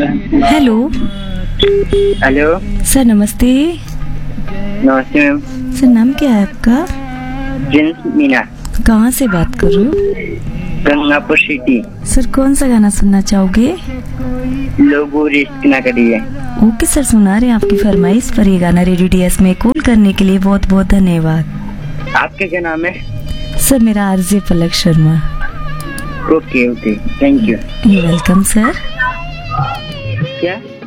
Hello. Hello sir नमस्ते। नमस्ते ma'am. Sir नाम क्या है आपका? प्रिंस मीना, कहाँ से बात कर रहे हो? गंगापुर सिटी। सर कौन सा गाना सुनना चाहोगे? लोगो रिस्क ना करिए। ओके सर, सुना रहे हैं आपकी फरमाइश पर ये गाना। रेडियो डीएस में कॉल करने के लिए बहुत बहुत धन्यवाद। आपका क्या नाम है? सर मेरा RJ Palak Sharma. Okay okay, thank you. You welcome sir. क्या?